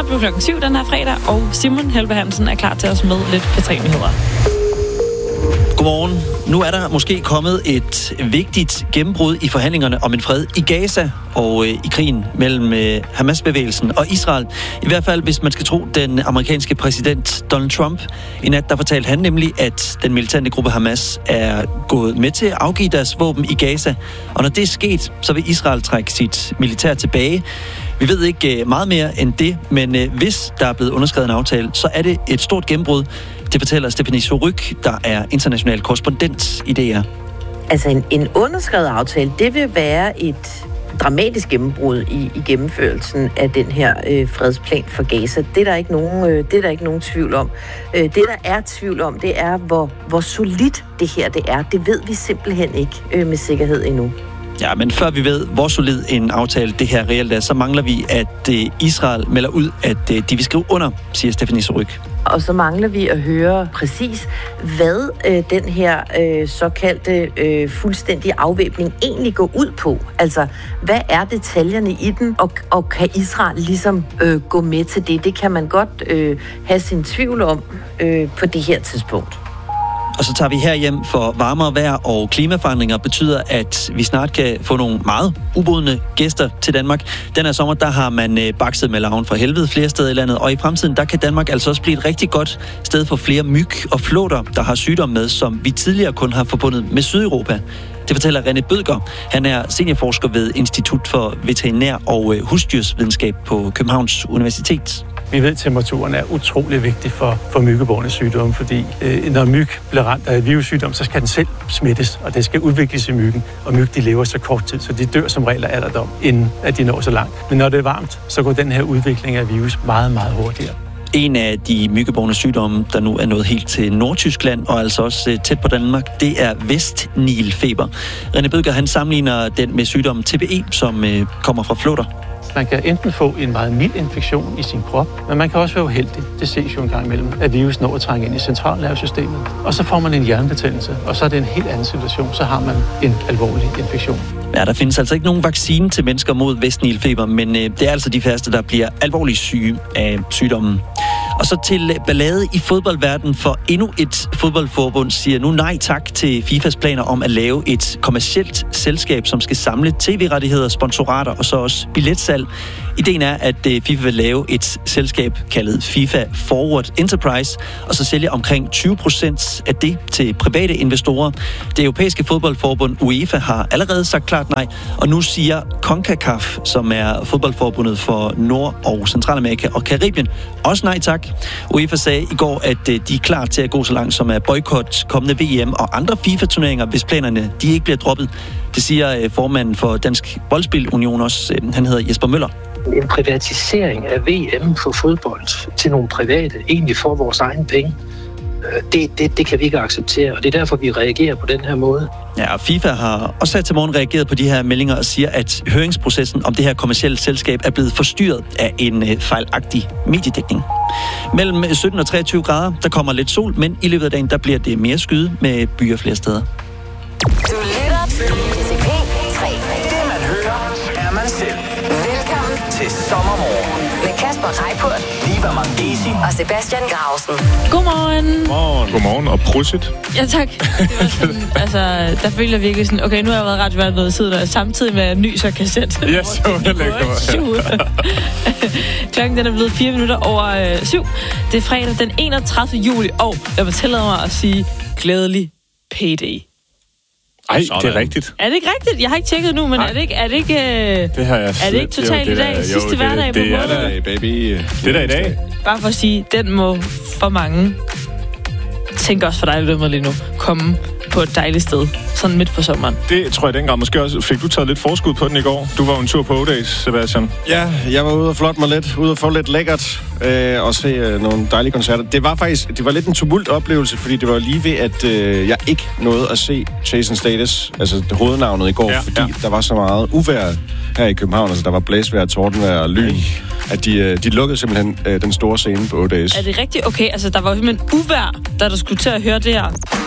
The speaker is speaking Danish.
Start på 7 den her fredag, og Simon Helve Hansen er klar til os med lidt P3-nyheder. Godmorgen. Nu er der måske kommet et vigtigt gennembrud i forhandlingerne om en fred i Gaza og i krigen mellem Hamas-bevægelsen og Israel. I hvert fald, hvis man skal tro den amerikanske præsident Donald Trump. I nat der fortalte han nemlig, at den militante gruppe Hamas er gået med til at afgive deres våben i Gaza. Og når det er sket, så vil Israel trække sit militær tilbage. Vi ved ikke meget mere end det, men hvis der er blevet underskrevet en aftale, så er det et stort gennembrud. Det fortæller Stephanie Soryk, der er international korrespondent i DR. Altså en underskrevet aftale, det vil være et dramatisk gennembrud i gennemførelsen af den her fredsplan for Gaza. Det er der ikke nogen tvivl om. Det, der er tvivl om, det er, hvor solidt det her det er. Det ved vi simpelthen ikke med sikkerhed endnu. Ja, men før vi ved, hvor solid en aftale det her reelt er, så mangler vi, at Israel melder ud, at de vil skrive under, siger Stephanie Soryk. Og så mangler vi at høre præcis, hvad den her såkaldte fuldstændige afvæbning egentlig går ud på. Altså, hvad er detaljerne i den, og kan Israel ligesom gå med til det? Det kan man godt have sin tvivl om på det her tidspunkt. Og så tager vi herhjem, for varmere vejr og klimaforandringer betyder, at vi snart kan få nogle meget ubudne gæster til Danmark. Den her sommer, der har man bakset med larven for helvede flere steder i landet, og i fremtiden, der kan Danmark altså også blive et rigtig godt sted for flere myg og flåter, der har sygdom med, som vi tidligere kun har forbundet med Sydeuropa. Det fortæller René Bødker. Han er seniorforsker ved Institut for Veterinær- og Husdyrsvidenskab på Københavns Universitet. Vi ved, at temperaturen er utrolig vigtig for myggebårne sygdomme, fordi når myg bliver ramt af virussygdom, så skal den selv smittes, og det skal udvikles i myggen. Og myg, de lever så kort tid, så de dør som regel af alderdom, inden at de når så langt. Men når det er varmt, så går den her udvikling af virus meget, meget hurtigere. En af de myggebårne sygdomme, der nu er nået helt til Nordtyskland, og altså også tæt på Danmark, det er Vestnilfeber. René Bødker, han sammenligner den med sygdommen TBE, som kommer fra flåter. Man kan enten få en meget mild infektion i sin krop, men man kan også være uheldig. Det ses jo en gang imellem, at virus når at trænge ind i centralnervesystemet. Og så får man en hjernebetændelse, og så er det en helt anden situation. Så har man en alvorlig infektion. Ja, der findes altså ikke nogen vaccine til mennesker mod Vestnilfeber, men det er altså de færreste, der bliver alvorligt syge af sygdommen. Og så til ballade i fodboldverdenen, for endnu et fodboldforbund siger nu nej tak til FIFAs planer om at lave et kommercielt selskab, som skal samle tv-rettigheder, sponsorater og så også billetsalg. Ideen er, at FIFA vil lave et selskab kaldet FIFA Forward Enterprise, og så sælge omkring 20% af det til private investorer. Det europæiske fodboldforbund UEFA har allerede sagt klart nej, og nu siger CONCACAF, som er fodboldforbundet for Nord- og Centralamerika og Karibien, også nej tak. UEFA sagde i går, at de er klar til at gå så langt som at boykotte kommende VM og andre FIFA-turneringer, hvis planerne de ikke bliver droppet. Det siger formanden for Dansk Boldspil-Union også. Han hedder Jesper Møller. En privatisering af VM for fodbold til nogle private, egentlig for vores egen penge, det kan vi ikke acceptere, og det er derfor, vi reagerer på den her måde. Ja, og FIFA har også til morgen reageret på de her meldinger og siger, at høringsprocessen om det her kommercielle selskab er blevet forstyrret af en fejlagtig mediedækning. Mellem 17 og 23 grader, der kommer lidt sol, men i løbet af dagen, der bliver det mere skyde med byer flere steder. Du lytter til P3. Det man hører, er man selv. Velkommen Til sommermorgen. med Kasper Reippurt Liva Mandesi. og Sebastian Grausen. Godmorgen. Godmorgen og prusset. Ja, tak. Det var sådan, altså, der følte jeg virkelig sådan, okay, nu har jeg været ret været noget tid, der samtidig med at nys og kasset. Ja, så det lækkert. Klokken den er blevet 4 minutter over 7. Det er fredag den 31. juli, og jeg vil tillade mig at sige glædelig payday. Ej, det er rigtigt. Er det ikke rigtigt? Jeg har ikke tjekket nu, men er det ikke Det har jeg er det ikke totalt i dag? Sidste hverdag på måneden? Det er der, baby. Det er der i dag. Bare for at sige, den må for mange, tænk også for dig, der dømmer lige nu, komme på et dejligt sted, sådan midt på sommeren. Det tror jeg dengang måske også. Fik du taget lidt forskud på den i går? Du var jo en tur på O-Days, Sebastian. Ja, jeg var ude og flotte mig lidt, ude og få lidt lækkert og se nogle dejlige koncerter. Det var lidt en tumult oplevelse, fordi det var lige ved, at jeg ikke nåede at se Jason Status, altså hovednavnet i går, fordi der var så meget uvejr her i København. Altså der var blæsvejr, tordenvejr og lyn, at de lukkede simpelthen den store scene på O-Days. Er det rigtigt? Okay, altså der var jo simpelthen uvejr, da du skulle til at høre det her.